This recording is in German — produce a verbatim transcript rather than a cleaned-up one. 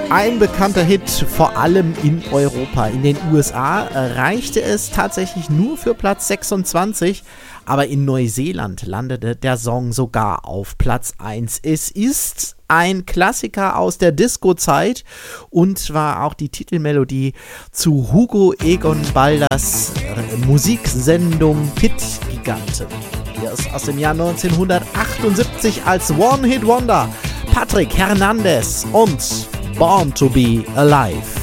ein bekannter Hit, vor allem in Europa. In den U S A reichte es tatsächlich nur für Platz sechsundzwanzig, aber in Neuseeland landete der Song sogar auf Platz eins. Es ist ein Klassiker aus der Disco-Zeit und war auch die Titelmelodie zu Hugo Egon Balders Musiksendung Hit Giganten. Hier ist aus dem Jahr neunzehnhundertachtundsiebzig als One-Hit-Wonder Patrick Hernandez und Born to be Alive.